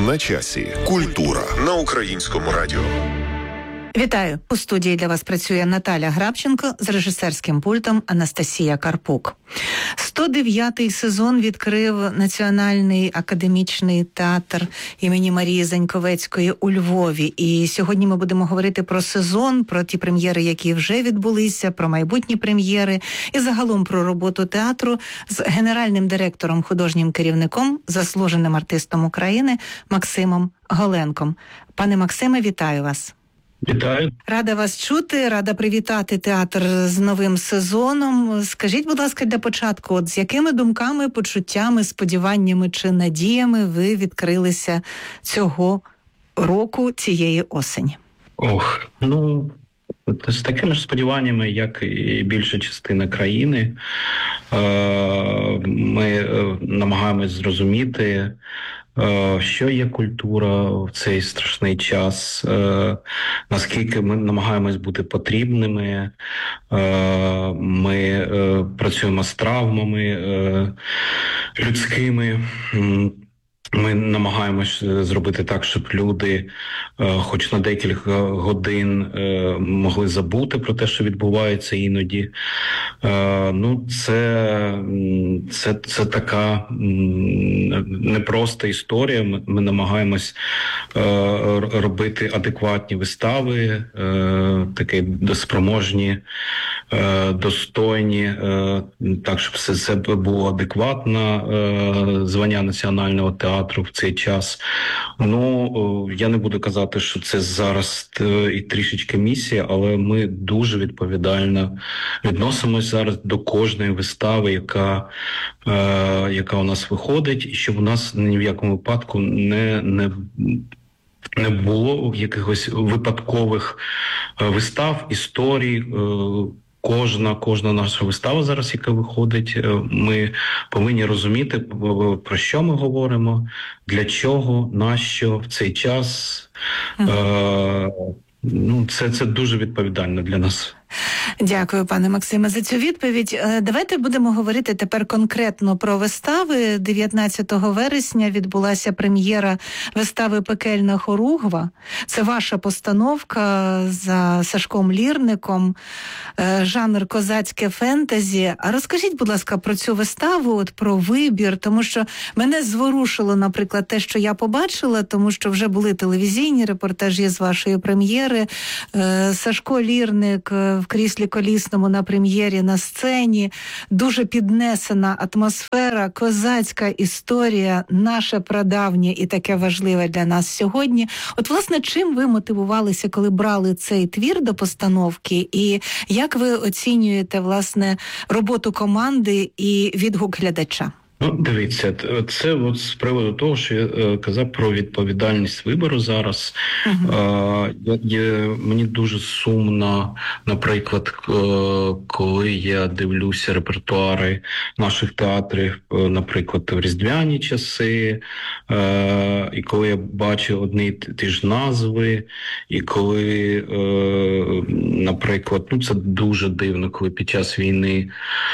На часі. Культура на Українському радіо. Вітаю! У студії для вас працює Наталя Грабченко, з режисерським пультом Анастасія Карпук. 109-й сезон відкрив Національний академічний театр імені Марії Заньковецької у Львові. І сьогодні ми будемо говорити про сезон, про ті прем'єри, які вже відбулися, про майбутні прем'єри і загалом про роботу театру з генеральним директором, художнім керівником, заслуженим артистом України Максимом Голенком. Пане Максиме, вітаю вас! Вітаю. Рада вас чути, рада привітати театр з новим сезоном. Скажіть, будь ласка, для початку, от з якими думками, почуттями, сподіваннями чи надіями ви відкрилися цього року, цієї осені? З такими ж сподіваннями, як і більша частина країни, ми намагаємось зрозуміти, що є культура в цей страшний час, наскільки ми намагаємось бути потрібними, ми працюємо з травмами людськими. Ми намагаємось зробити так, щоб люди хоч на декілька годин могли забути про те, що відбувається іноді. Це така непроста історія. Ми намагаємось робити адекватні вистави, такі спроможні, достойні, так, щоб все це було адекватно, звання національного театру в цей час. Я не буду казати, що це зараз і трішечки місія, але ми дуже відповідально відносимось зараз до кожної вистави, яка у нас виходить, і щоб у нас ні в якому випадку не було якихось випадкових вистав, історій. Кожна наша вистава зараз, яка виходить, ми повинні розуміти, про що ми говоримо, для чого, нащо в цей час. Це дуже відповідально для нас. Дякую, пане Максиме, за цю відповідь. Давайте будемо говорити тепер конкретно про вистави. 19 вересня відбулася прем'єра вистави «Пекельна хоругва». Це ваша постановка за Сашком Лірником, жанр козацьке фентезі. А розкажіть, будь ласка, про цю виставу, про вибір, тому що мене зворушило, наприклад, те, що я побачила, тому що вже були телевізійні репортажі з вашої прем'єри. Сашко Лірник в кріслі колісному на прем'єрі на сцені, дуже піднесена атмосфера, козацька історія, наше прадавнє і таке важливе для нас сьогодні. От, власне, чим ви мотивувалися, коли брали цей твір до постановки, і як ви оцінюєте, власне, роботу команди і відгук глядача? Дивіться, це з приводу того, що я казав про відповідальність вибору зараз. Мені дуже сумно, наприклад, коли я дивлюся репертуари наших театрів, наприклад, в різдвяні часи, і коли я бачу одні ті ж назви, і коли, наприклад, це дуже дивно, коли під час війни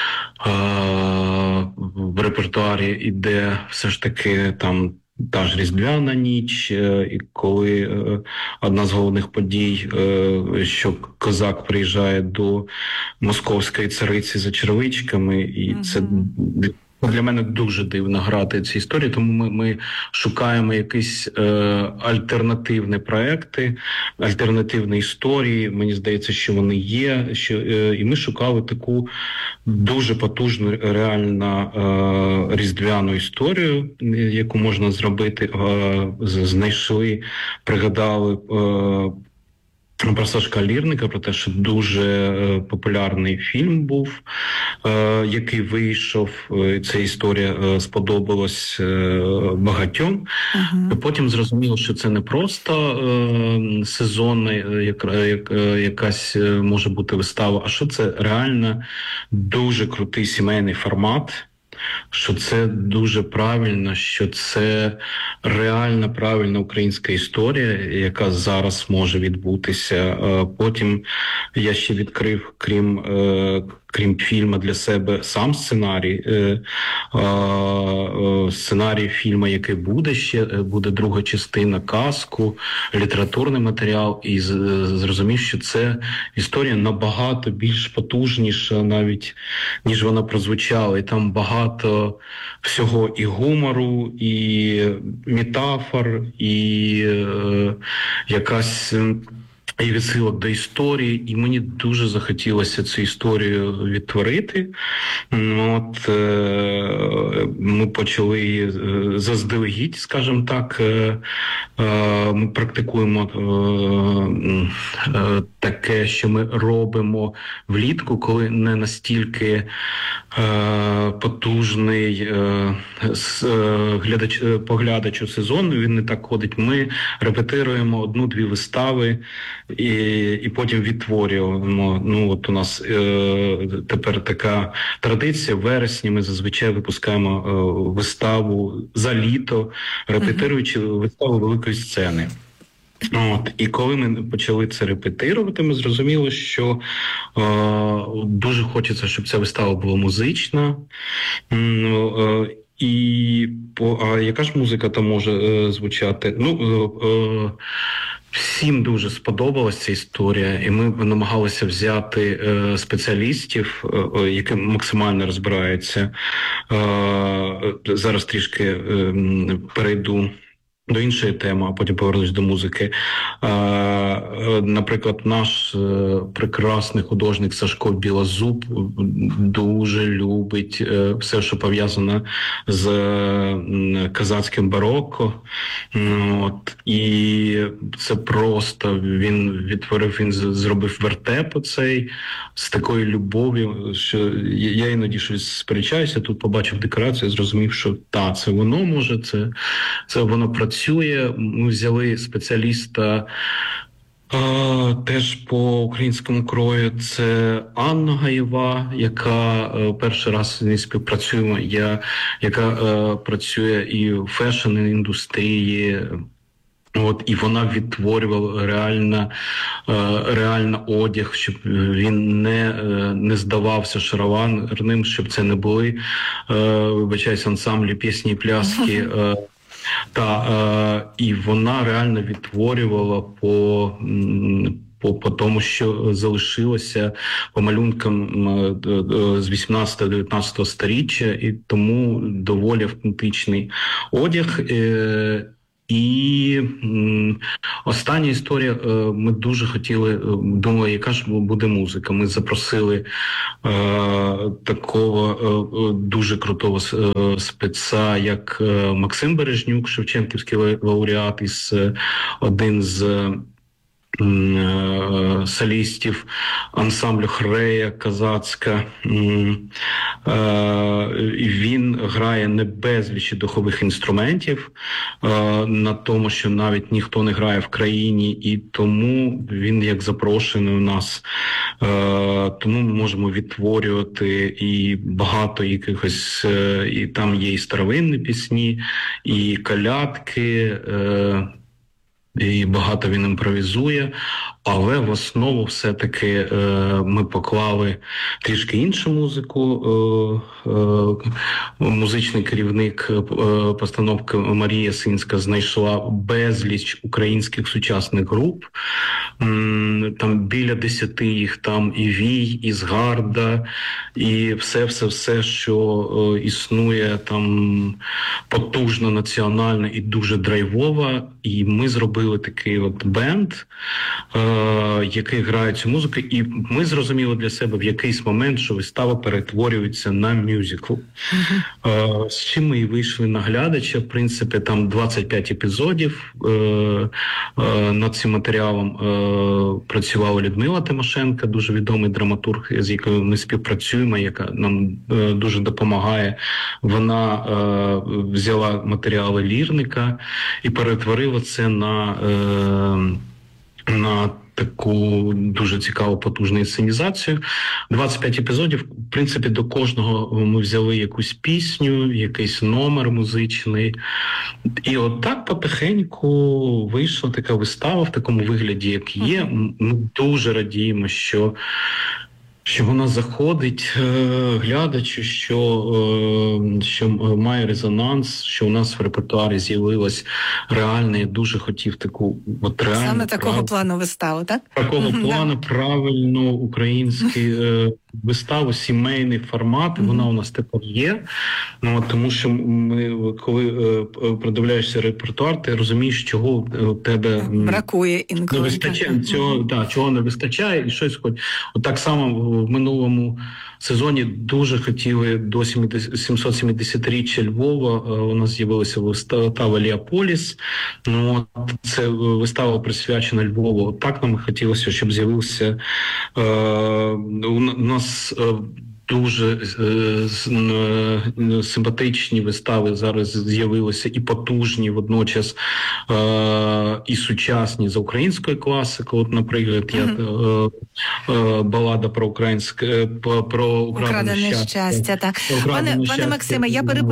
в репертуарі іде все ж таки там та ж різдвяна ніч, і коли одна з головних подій, що козак приїжджає до московської цариці за черевичками, і це для мене дуже дивно грати ці історії, тому ми шукаємо якісь альтернативні проекти, альтернативні історії. Мені здається, що вони є. І ми шукали таку дуже потужну, реально різдвяну історію, яку можна зробити. Знайшли, пригадали про Сашка Лірника, про те, що дуже популярний фільм був, який вийшов. Ця історія сподобалась багатьом. Потім зрозуміло, що це не просто сезонна якась може бути вистава, а що це реально дуже крутий сімейний формат, що це дуже правильно, що це реально правильна українська історія, яка зараз може відбутися. Потім я ще відкрив, крім крім фільму, для себе сам сценарій. Сценарій фільму, який буде ще, буде друга частина, казку, літературний матеріал. І зрозумів, що це історія набагато більш потужніша навіть, ніж вона прозвучала. І там багато всього і гумору, і метафор, і якась і відсилок до історії, і мені дуже захотілося цю історію відтворити. От, ми почали її заздалегідь, скажімо так. Ми практикуємо таке, що ми робимо влітку, коли не настільки потужний поглядач у сезон, він не так ходить. Ми репетируємо 1-2 вистави і потім відтворюємо. Ну, от у нас тепер така традиція. В вересні ми зазвичай випускаємо виставу за літо, репетируючи виставу великої сцени. От, і коли ми почали це репетирувати, ми зрозуміли, що дуже хочеться, щоб ця вистава була музична. А яка ж музика там може звучати? Всім дуже сподобалася ця історія, і ми намагалися взяти спеціалістів, які максимально розбираються. Зараз трішки перейду до іншої теми, а потім повернусь до музики. Наприклад, наш прекрасний художник Сашко Білозуб дуже любить все, що пов'язане з козацьким барокко. От. І це просто він зробив вертеп оцей з такою любов'ю, що я іноді щось сперечаюся, тут побачив декорацію, зрозумів, що це воно може, це воно працює. Ми взяли спеціаліста теж по українському крою. Це Анна Гаєва, яка перший раз з нею співпрацюємо, яка працює і в фешн-індустрії. От, і вона відтворювала реально одяг, щоб він не здавався шароварним, щоб це не були, вибачаюсь, ансамблі пісні і пляски. І вона реально відтворювала по тому, що залишилося по малюнкам з 18-19 сторіччя, і тому доволі автентичний одяг. І остання історія, ми дуже хотіли, думали, яка ж буде музика. Ми запросили такого дуже крутого спеца, як Максим Бережнюк, шевченківський лауреат, один з солістів ансамблю «Хрея» козацька. Він грає не безліч духових інструментів, на тому, що навіть ніхто не грає в країні, і тому він як запрошений у нас. Тому ми можемо відтворювати і багато якихось, і там є і старовинні пісні, і колядки, і багато він імпровізує, але в основу все-таки ми поклали трішки іншу музику. Музичний керівник постановки Марія Синська знайшла безліч українських сучасних груп. Там біля 10 їх, там і Вій, і Згарда, і все, що існує там потужно, національно і дуже драйвово. І ми зробили такий от бенд, який грає цю музику, і ми зрозуміли для себе в якийсь момент, що вистава перетворюється на мюзикл. З чим ми і вийшли на глядача. В принципі, там 25 епізодів. Над цим матеріалом працювала Людмила Тимошенко, дуже відомий драматург, з якою ми співпрацюємо, яка нам дуже допомагає. Вона взяла матеріали Лірника і перетворила це на таку дуже цікаву, потужну інсценізацію. 25 епізодів. В принципі, до кожного ми взяли якусь пісню, якийсь номер музичний. І от так потихеньку вийшла така вистава в такому вигляді, як є. Ми дуже радіємо, що що вона заходить глядачу, що має резонанс, що у нас в репертуарі з'явилась реальна, я дуже хотів таку от реальну, саме такого плану виставу, так? Такого плану правильно український виставу, сімейний формат, вона у нас тепер є. Ну, тому що ми, коли продивляєшся репертуар, ти розумієш, чого у тебе бракує інколи. Не вистачає чого не вистачає, і щось хоч. От так само в минулому сезоні дуже хотіли до 770-річчя Львова. У нас з'явилася вистава «Леополіс». Ну, це вистава присвячена Львову. Так нам хотілося, щоб з'явився у нас дуже симпатичні вистави зараз з'явилися і потужні водночас, і сучасні за українською класикою. От, наприклад, балада про українське, про украдене щастя. Так. Пане Максиме,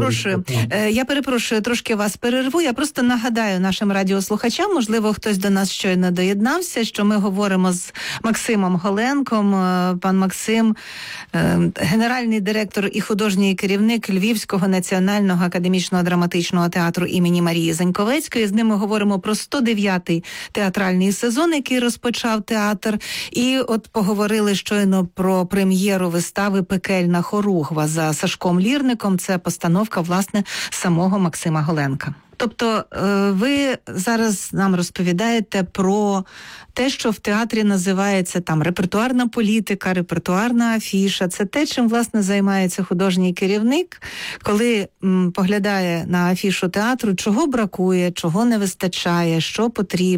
я перепрошую, трошки вас перерву. Я просто нагадаю нашим радіослухачам, можливо, хтось до нас щойно доєднався, що ми говоримо з Максимом Голенком. Пан Максим генеральний директор і художній керівник Львівського національного академічного драматичного театру імені Марії Заньковецької. З ним ми говоримо про 109-й театральний сезон, який розпочав театр. І от поговорили щойно про прем'єру вистави «Пекельна хоругва» за Сашком Лірником. Це постановка, власне, самого Максима Голенка. Тобто ви зараз нам розповідаєте про те, що в театрі називається там репертуарна політика, репертуарна афіша. Це те, чим, власне, займається художній керівник, коли поглядає на афішу театру, чого бракує, чого не вистачає, що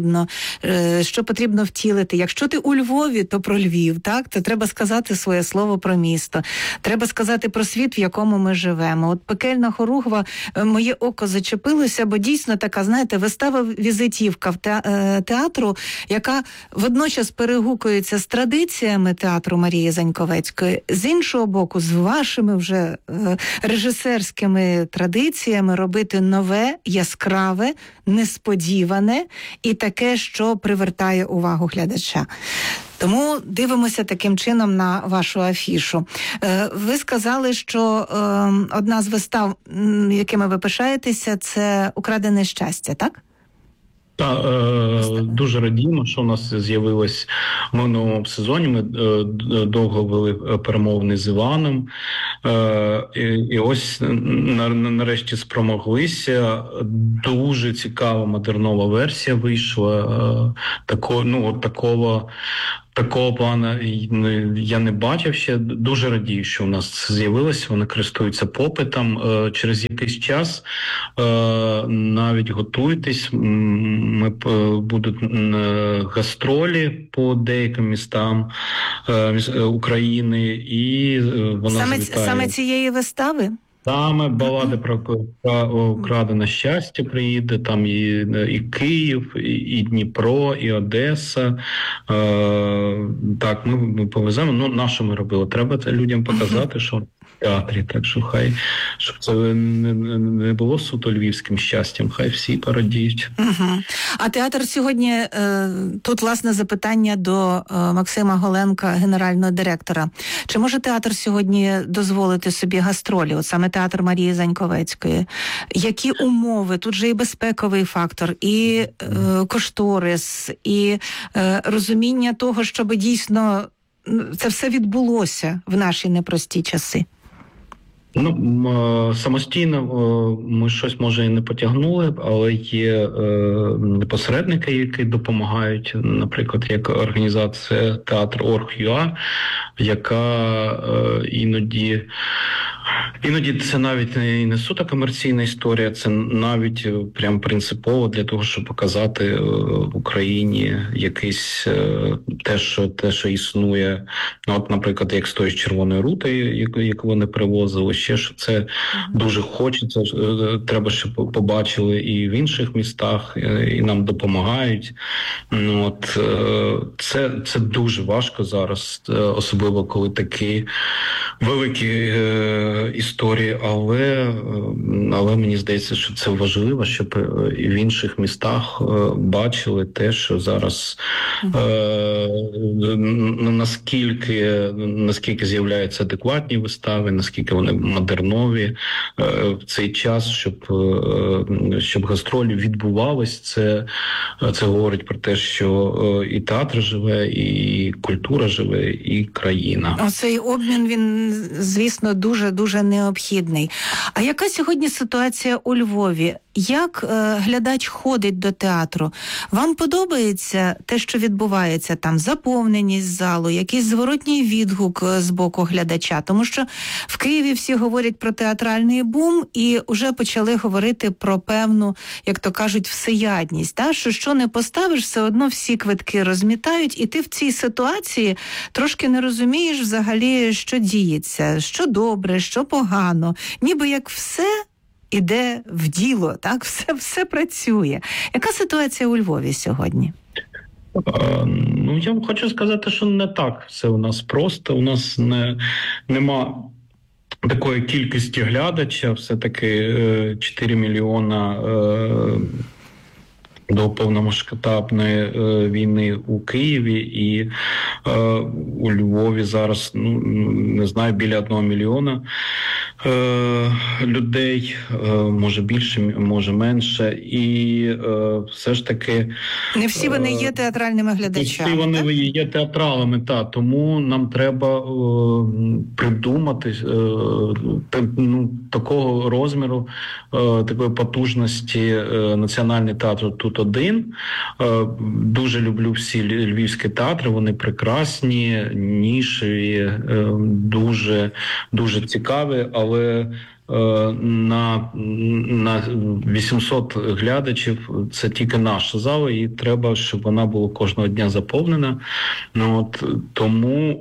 потрібно втілити. Якщо ти у Львові, то про Львів, так? То треба сказати своє слово про місто. Треба сказати про світ, в якому ми живемо. От «Пекельна хоругва», моє око зачепилося, бо дійсно така, знаєте, вистава-візитівка театру, яка водночас перегукується з традиціями театру Марії Заньковецької, з іншого боку, з вашими вже режисерськими традиціями робити нове, яскраве, несподіване і таке, що привертає увагу глядача. Тому дивимося таким чином на вашу афішу. Ви сказали, що одна з вистав, якими ви пишаєтеся, це «Украдене щастя», так? Так, дуже радіємо, що у нас з'явилось в минулому сезоні. Ми довго вели перемовини з Іваном. І ось нарешті спромоглися. Дуже цікава модернова версія вийшла. Такого плану я не бачив ще. Дуже радію, що у нас це з'явилося. Вони користуються попитом. Через якийсь час навіть готуйтесь. Будуть гастролі по деяким містам України, і вона завітає. Саме цієї вистави? Саме балади про украдене щастя приїде, там і Київ, і Дніпро, і Одеса. Так, ми повеземо. Ну, наше ми робили. Треба людям показати, що в театрі, так що хай, щоб це не було суто львівським щастям, хай всі порадіють. А театр сьогодні, тут, власне, запитання до Максима Голенка, генерального директора. Чи може театр сьогодні дозволити собі гастролі, от саме театр Марії Заньковецької? Які умови? Тут же і безпековий фактор, і кошторис, і розуміння того, щоб дійсно це все відбулося в наші непрості часи. Ну, самостійно ми щось, може, і не потягнули, але є посередники, які допомагають, наприклад, як організація Театр.org.ua, яка іноді це навіть не суто комерційна історія, це навіть прям принципово для того, щоб показати в Україні якесь те, що існує. От, наприклад, як з тої червоної рути, яку вони привозили, ще що це дуже хочеться. Треба, щоб побачили і в інших містах, і нам допомагають. От, це дуже важко зараз, особливо коли такі великі історії, але мені здається, що це важливо, щоб і в інших містах бачили те, що зараз наскільки з'являються адекватні вистави, наскільки вони модернові в цей час, щоб гастролі відбувались. Це говорить про те, що і театр живе, і культура живе, і країна. Оцей обмін, він, звісно, дуже-дуже необхідний. А яка сьогодні ситуація у Львові? Як глядач ходить до театру? Вам подобається те, що відбувається там? Заповненість залу, якийсь зворотній відгук з боку глядача? Тому що в Києві всі говорять про театральний бум і вже почали говорити про певну, як то кажуть, всеядність. Та? Що не поставиш, все одно всі квитки розмітають, і ти в цій ситуації трошки не розумієш взагалі, що діється, що добре, що погано. Ніби як все іде в діло, так? Все працює. Яка ситуація у Львові сьогодні? Я вам хочу сказати, що не так все у нас просто. У нас нема такої кількості глядача, все-таки 4 мільйона до повномасштабної війни у Києві, і у Львові зараз, не знаю, біля 1 мільйона людей, може більше, може менше, і все ж таки... Не всі вони є театральними глядачами. Не всі вони є театралами, тому нам треба придумати такого розміру, такої потужності Національний театр тут один. Дуже люблю всі львівські театри, вони прекрасні, нішеві, дуже, дуже цікаві, але на 800 глядачів це тільки наша зала, і треба, щоб вона була кожного дня заповнена. Тому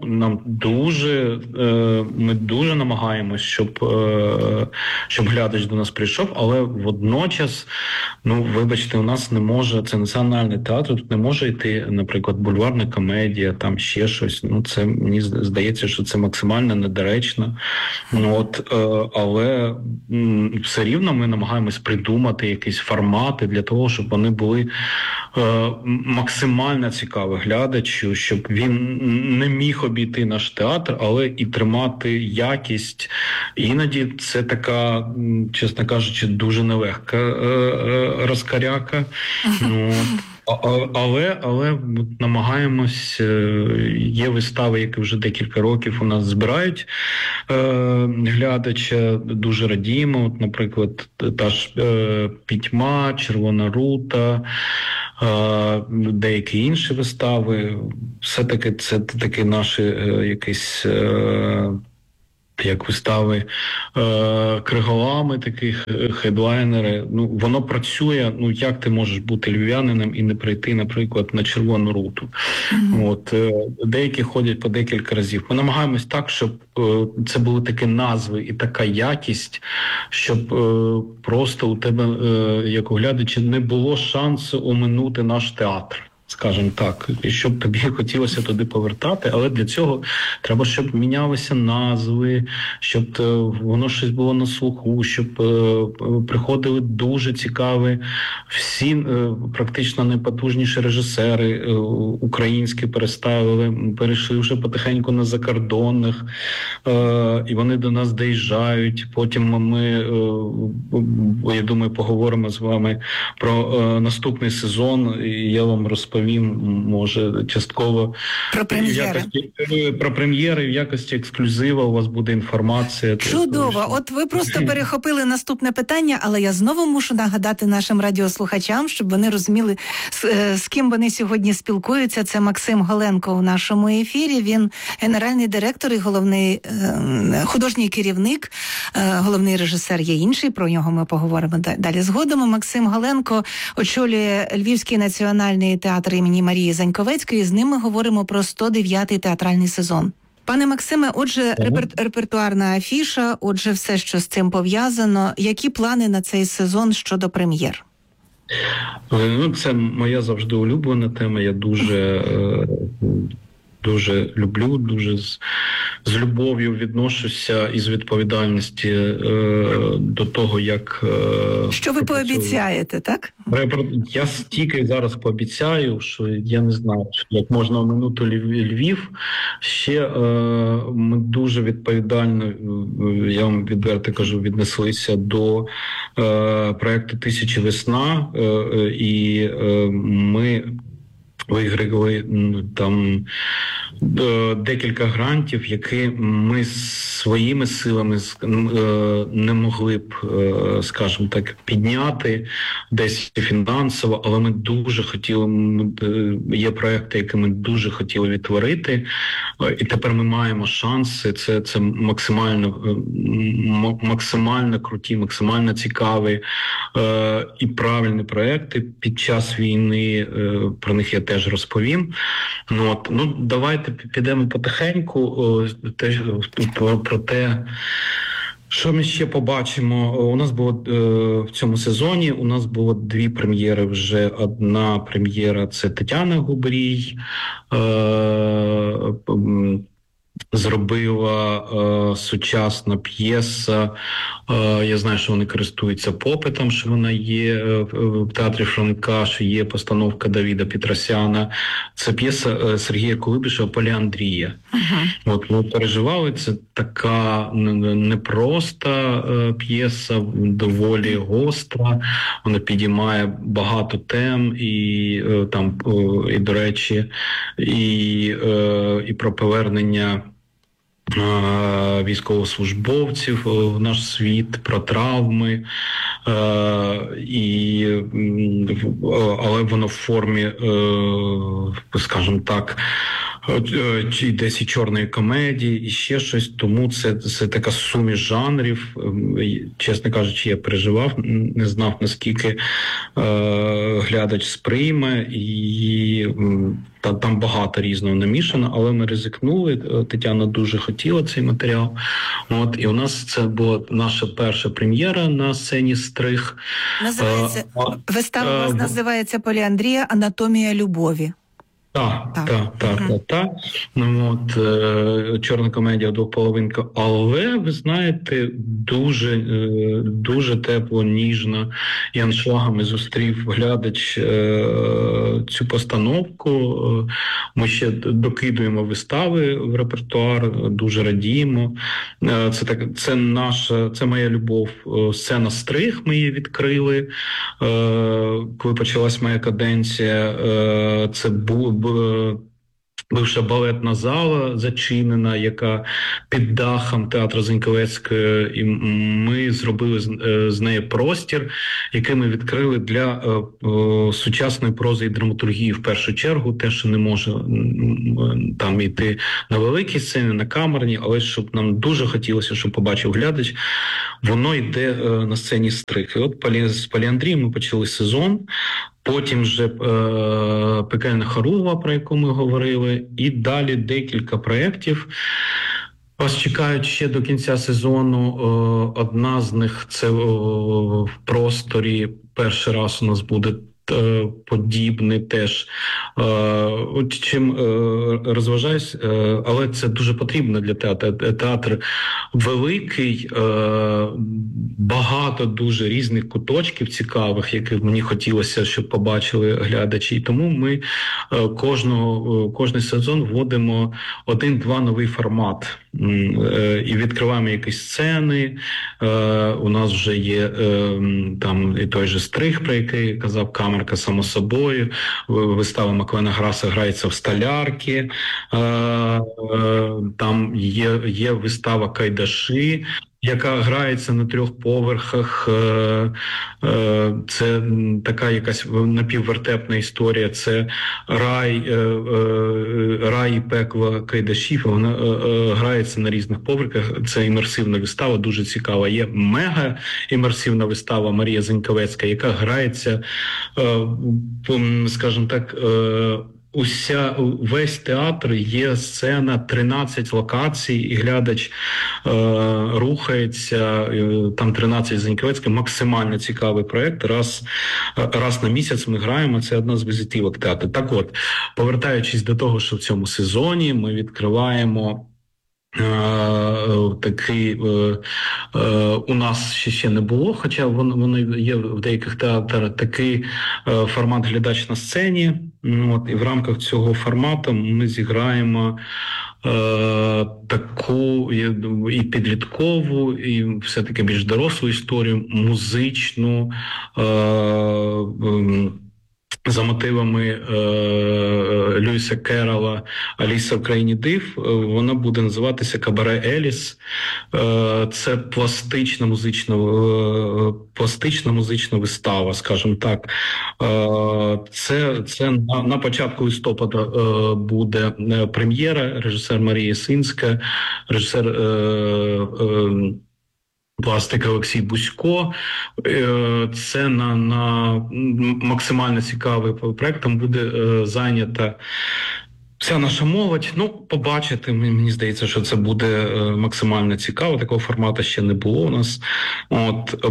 ми дуже намагаємось, щоб глядач до нас прийшов, але водночас, вибачте, у нас не може, це Національний театр, тут не може йти, наприклад, бульварна комедія, там ще щось. Це, мені здається, що це максимально недоречно. Але все рівно ми намагаємось придумати якісь формати для того, щоб вони були максимально цікаві глядачу, щоб він не міг обійти наш театр, але і тримати якість. Іноді це така, чесно кажучи, дуже нелегка розкаряка. Але намагаємось, є вистави, які вже декілька років у нас збирають глядача, дуже радіємо. Наприклад, та ж «Пітьма», «Червона рута», деякі інші вистави. Все-таки це такі наші якісь... як вистави Криголами, такі хедлайнери. Воно працює. Як ти можеш бути львів'янином і не прийти, наприклад, на «Червону руту»? Деякі ходять по декілька разів. Ми намагаємось так, щоб це були такі назви і така якість, щоб просто у тебе, як у глядача, не було шансу оминути наш театр. Скажімо так, і щоб тобі хотілося туди повертати, але для цього треба, щоб мінялися назви, щоб воно щось було на слуху, щоб приходили дуже цікаві, всі практично найпотужніші режисери українські перейшли вже потихеньку на закордонних, і вони до нас доїжджають. Потім ми, я думаю, поговоримо з вами про наступний сезон, і я вам розповім, може, частково про прем'єри, в якості ексклюзива у вас буде інформація. Чудово. От ви просто перехопили наступне питання, але я знову мушу нагадати нашим радіослухачам, щоб вони розуміли, з ким вони сьогодні спілкуються. Це Максим Голенко у нашому ефірі. Він генеральний директор і головний художній керівник, головний режисер є інший, про нього ми поговоримо далі згодом. Максим Голенко очолює Львівський національний театр імені Марії Заньковецької. З ним ми говоримо про 109-й театральний сезон. Пане Максиме, отже, репертуарна афіша, отже, все, що з цим пов'язано. Які плани на цей сезон щодо прем'єр? Це моя завжди улюблена тема. Я дуже дуже люблю, дуже з любов'ю відношуся і з відповідальності до того, як... Що ви пообіцяєте, так? Я стільки зараз пообіцяю, що я не знаю, як можна оминути Львів. Ще ми дуже відповідально, я вам відверто кажу, віднеслися до проєкту «Тисячі весна», і ми виграли там декілька грантів, які ми своїми силами не могли б, скажімо так, підняти десь фінансово, але ми дуже хотіли, є проекти, які ми дуже хотіли відтворити, і тепер ми маємо шанси. Це максимально круті, максимально цікаві і правильні проекти під час війни. Про них я теж розповім. Давайте підемо потихеньку про те, що ми ще побачимо. У нас було в цьому сезоні, у нас було 2 прем'єри вже. Одна прем'єра – це Тетяна Губрій, зробила сучасна п'єса. Я знаю, що вони користуються попитом, що вона є в театрі Франка, що є постановка Давіда Петросяна. Це п'єса Сергія Кулебіша «Поліандрія». От ми переживали, це така непроста п'єса, доволі гостра. Вона підіймає багато тем і до речі, і про повернення військовослужбовців в наш світ, про травми, але воно в формі, скажімо так, десь і чорної комедії, і ще щось. Тому це така суміш жанрів. Чесно кажучи, я переживав, не знав, наскільки глядач сприйме, і там багато різного намішано, але ми ризикнули. Тетяна дуже хотіла цей матеріал. І у нас це була наша перша прем'єра на сцені «Стриг». Вистава у вас називається «Поліандрія. Анатомія любові». Так. Чорна комедія «Двополовинка». Але, ви знаєте, дуже тепло, ніжно і аншлагами зустрів глядач цю постановку. Ми ще докидуємо вистави в репертуар, дуже радіємо. Це моя любов. Сцена «Стриг», ми її відкрили. Коли почалась моя каденція, це бивша балетна зала зачинена, яка під дахом театру Заньковецької, і ми зробили з неї простір, який ми відкрили для сучасної прози і драматургії в першу чергу, те, що не може там йти на великій сцені, на камерній, але щоб нам дуже хотілося, щоб побачив глядач, воно йде на сцені «Стриг». І от з «Поліандрії» ми почали сезон. Потім вже «Пекельна хоругва», про яку ми говорили, і далі декілька проєктів. Вас чекають ще до кінця сезону. Одна з них – це в просторі. Перший раз у нас буде подібний теж. Чим розважаюсь, але це дуже потрібно для театру. Театр великий, багато дуже різних куточків цікавих, яких мені хотілося, щоб побачили глядачі. І тому ми кожний сезон вводимо 1-2 новий формат. І відкриваємо якісь сцени. У нас вже є там і той же «Стриг», про який казав Камерка, само собою. Вистава Маклена Граса грається в «Столярці». Там є вистава «Кайдаші», яка грається на 3 поверхах. Це така якась напіввертепна історія. Це рай і пекло кайдашів. Вона грається на різних поверхах. Це імерсивна вистава, дуже цікава. Є мега-імерсивна вистава Марія Заньковецька, яка грається, скажімо так, весь театр є сцена, 13 локацій, і глядач рухається, там 13 Заньковецький, максимально цікавий проєкт. Раз на місяць ми граємо, це одна з візитівок театру. Так от, повертаючись до того, що в цьому сезоні ми відкриваємо такий, у нас ще не було, хоча воно є в деяких театрах, такий формат «Глядач на сцені». От, і в рамках цього формату ми зіграємо таку і підліткову, і все-таки більш дорослу історію, музичну, за мотивами Льюіса Керрола «Аліса в країні див». Вона буде називатися «Кабаре Еліс». Це пластична музична вистава, скажімо так. Це на початку листопада буде прем'єра. Режисер Марія Синська, режисер пластик Олексій Бузько. Це на максимально цікавий проєкт. Там буде зайнята вся наша молодь. Ну, побачити, мені здається, що це буде максимально цікаво. Такого формату ще не було у нас. От,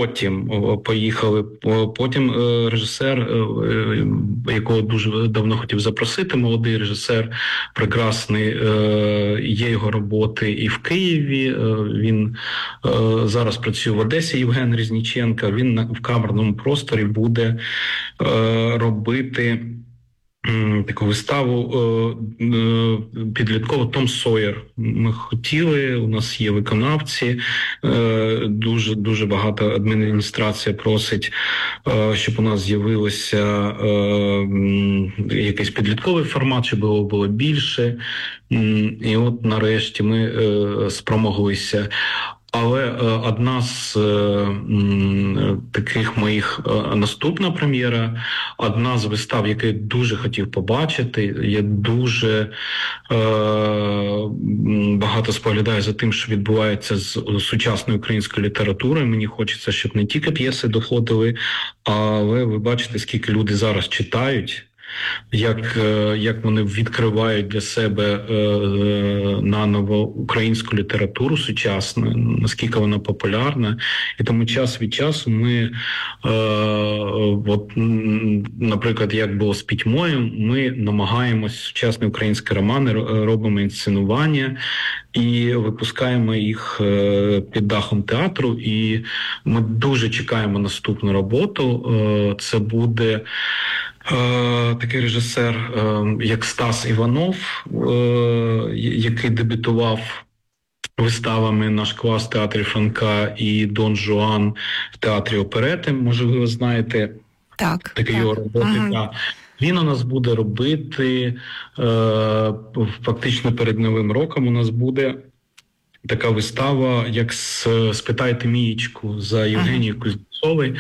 потім режисер, якого дуже давно хотів запросити, молодий режисер, прекрасний, є його роботи і в Києві. Він зараз працює в Одесі, Євген Різніченко. Він в камерному просторі буде робити таку виставу підліткову «Том Сойер». Ми хотіли, у нас є виконавці, дуже багато адміністрація просить, щоб у нас з'явилося якийсь підлітковий формат, щоб його було більше. І от нарешті ми спромоглися. Але одна з таких моїх наступна прем'єра, одна з вистав, яку я дуже хотів побачити, я дуже багато споглядаю за тим, що відбувається з сучасною українською літературою. Мені хочеться, щоб не тільки п'єси доходили, але ви бачите, скільки люди зараз читають. Як вони відкривають для себе наново українську літературу сучасну, наскільки вона популярна. І тому час від часу ми, наприклад, як було з «Пітьмою», ми намагаємось сучасні українські романи, робимо інсценування і випускаємо їх під дахом театру. І ми дуже чекаємо наступну роботу. Це буде такий режисер, як Стас Іванов, який дебютував виставами «Наш клас» в театрі Франка і «Дон Жуан» в театрі оперети. Може, ви знаєте такі його роботи. Ага. Він у нас буде робити фактично перед Новим роком. У нас буде така вистава, як «Спитайте Мієчку» за Євгенією Кузнєцовою.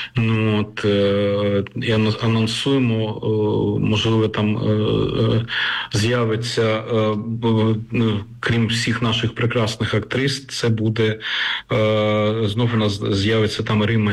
І анонсуємо, можливо, там з'явиться, крім всіх наших прекрасних актрис, це буде, знову у нас з'явиться там Римма